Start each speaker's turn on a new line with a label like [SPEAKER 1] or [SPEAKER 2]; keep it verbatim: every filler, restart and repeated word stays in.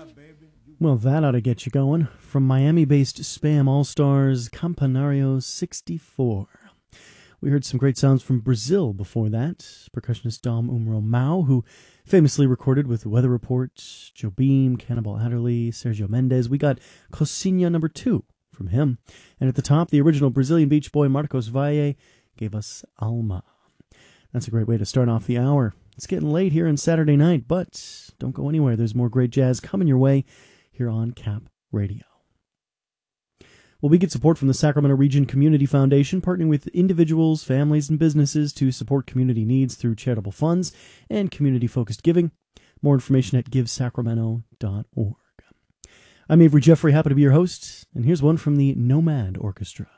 [SPEAKER 1] Well, that ought to get you going. From Miami-based Spam All-Stars, Campanario sixty-four. We heard some great sounds from Brazil before that. Percussionist Dom Umro Mao, who famously recorded with Weather Report, Jobim, Cannibal Adderley, Sergio Mendes. We got Cosinha number two from him. And at the top, the original Brazilian Beach Boy Marcos Valle gave us Alma. That's a great way to start off the hour. It's getting late here on Saturday night, but don't go anywhere. There's more great jazz coming your way here on Cap Radio. Well, we get support from the Sacramento Region Community Foundation, partnering with individuals, families, and businesses to support community needs through charitable funds and community-focused giving. More information at give sacramento dot org. I'm Avery Jeffrey, happy to be your host, and here's one from the Nomad Orchestra.